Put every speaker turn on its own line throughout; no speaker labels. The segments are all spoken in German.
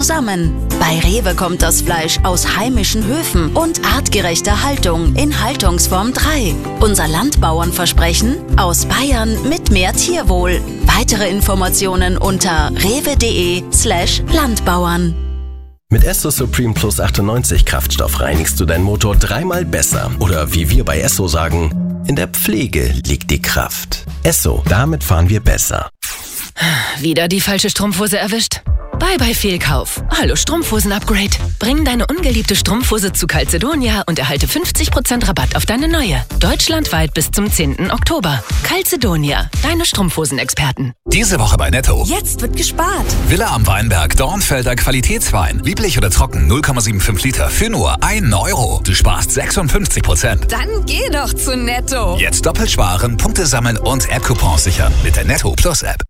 zusammen. Bei Rewe kommt das Fleisch aus heimischen Höfen und artgerechter Haltung in Haltungsform 3. Unser Landbauernversprechen: aus Bayern mit mehr Tierwohl. Weitere Informationen unter rewe.de/Landbauern.
Mit Esso Supreme Plus 98 Kraftstoff reinigst du deinen Motor 3-mal besser. Oder wie wir bei Esso sagen, in der Pflege liegt die Kraft. Esso, damit fahren wir besser.
Wieder die falsche Strumpfhose erwischt? Bye Fehlkauf. Hallo Strumpfhosen-Upgrade. Bring deine ungeliebte Strumpfhose zu Calzedonia und erhalte 50% Rabatt auf deine neue. Deutschlandweit bis zum 10. Oktober. Calzedonia, deine Strumpfhosenexperten.
Diese Woche bei Netto.
Jetzt wird gespart.
Villa am Weinberg, Dornfelder Qualitätswein. Lieblich oder trocken, 0,75 Liter für nur 1 Euro. Du sparst 56%.
Dann geh doch zu Netto.
Jetzt doppelt sparen, Punkte sammeln und App-Coupons sichern mit der Netto Plus App.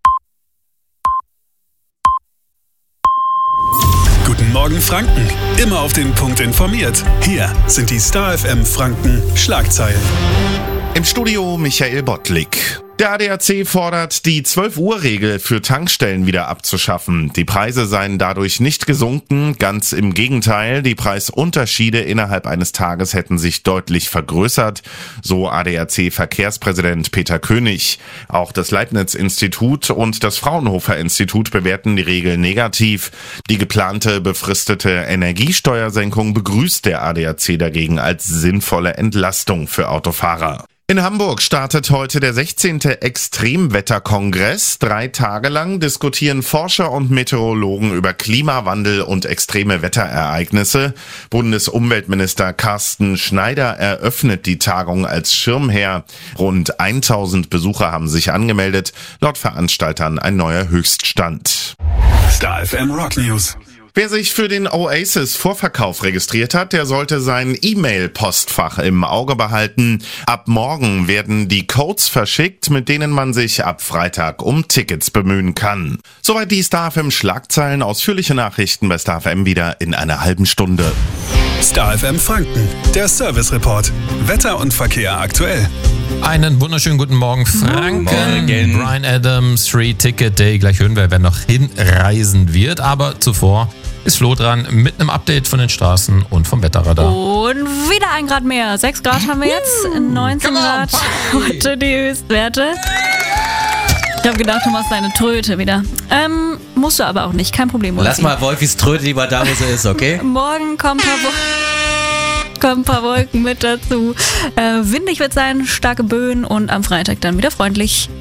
Guten Morgen Franken, immer auf den Punkt informiert. Hier sind die Star FM Franken Schlagzeilen.
Im Studio Michael Bottlik. Der ADAC fordert, die 12-Uhr-Regel für Tankstellen wieder abzuschaffen. Die Preise seien dadurch nicht gesunken, ganz im Gegenteil. Die Preisunterschiede innerhalb eines Tages hätten sich deutlich vergrößert, so ADAC-Verkehrspräsident Peter König. Auch das Leibniz-Institut und das Fraunhofer-Institut bewerten die Regel negativ. Die geplante befristete Energiesteuersenkung begrüßt der ADAC dagegen als sinnvolle Entlastung für Autofahrer. In Hamburg startet heute der 16. Extremwetterkongress. 3 Tage lang diskutieren Forscher und Meteorologen über Klimawandel und extreme Wetterereignisse. Bundesumweltminister Carsten Schneider eröffnet die Tagung als Schirmherr. Rund 1000 Besucher haben sich angemeldet. Laut Veranstaltern ein neuer Höchststand.
Star FM Rock News.
Wer sich für den Oasis-Vorverkauf registriert hat, der sollte sein E-Mail-Postfach im Auge behalten. Ab morgen werden die Codes verschickt, mit denen man sich ab Freitag um Tickets bemühen kann. Soweit die Star FM Schlagzeilen. Ausführliche Nachrichten bei Star FM wieder in einer halben Stunde.
Star FM Franken, der Service Report. Wetter und Verkehr aktuell.
Einen wunderschönen guten Morgen, Franken.
Morgen.
Bryan Adams, Free Ticket Day. Gleich hören wir, wer noch hinreisen wird. Aber zuvor ist Flo dran mit einem Update von den Straßen und vom Wetterradar.
Und wieder 1 Grad mehr. 6 Grad haben wir jetzt, 19 Grad heute die Höchstwerte. Ich habe gedacht, du machst deine Tröte wieder. Musst du aber auch nicht, kein Problem.
Lass mal Wolfis Tröte lieber da, wo sie ist, okay?
Morgen kommen ein paar Wolken mit dazu. Windig wird sein, starke Böen und am Freitag dann wieder freundlich.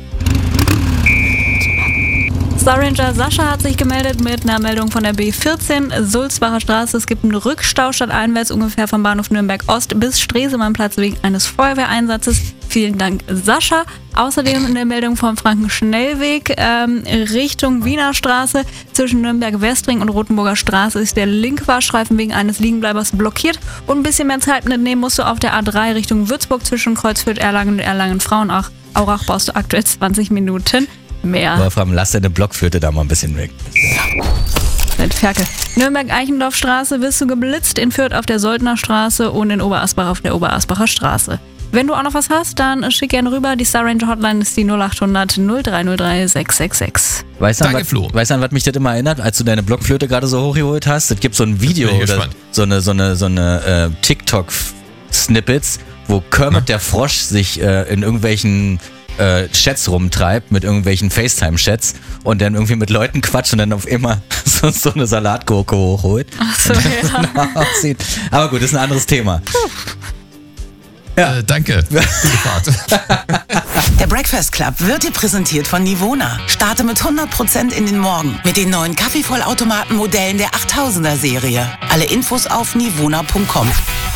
Star Ranger Sascha hat sich gemeldet mit einer Meldung von der B14 Sulzbacher Straße. Es gibt einen Rückstau stadteinwärts ungefähr vom Bahnhof Nürnberg Ost bis Stresemannplatz wegen eines Feuerwehreinsatzes. Vielen Dank, Sascha. Außerdem eine Meldung vom Frankenschnellweg Richtung Wiener Straße. Zwischen Nürnberg-Westring und Rothenburger Straße ist der Linkfahrstreifen wegen eines Liegenbleibers blockiert. Und ein bisschen mehr Zeit mitnehmen musst du auf der A3 Richtung Würzburg zwischen Kreuzfürth, Erlangen und Erlangen-Frauenach. Aurach brauchst du aktuell 20 Minuten mehr.
Wolfram, lass deine Blockflöte da mal ein bisschen weg.
Mit Ferkel. Nürnberg-Eichendorf-Straße wirst du geblitzt, in Fürth auf der Soldnerstraße und in Oberasbach auf der Oberasbacher Straße. Wenn du auch noch was hast, dann schick gerne rüber. Die Star Ranger Hotline ist die 0800 0303 666.
Weißt
Danke, Flo.
Weißt du, an was mich das immer erinnert, als du deine Blockflöte gerade so hochgeholt hast? Es gibt so ein Video oder so eine TikTok-Snippets, wo Kermit der Frosch sich in irgendwelchen Chats rumtreibt, mit irgendwelchen FaceTime-Chats und dann irgendwie mit Leuten quatscht und dann auf immer so eine Salatgurke hochholt.
Ach so, ja.
Aussieht. Aber gut, das ist ein anderes Thema. Ja.
Danke. Gute Fahrt.
Der Breakfast Club wird dir präsentiert von Nivona. Starte mit 100% in den Morgen mit den neuen Kaffeevollautomaten-Modellen der 8000er-Serie. Alle Infos auf nivona.com.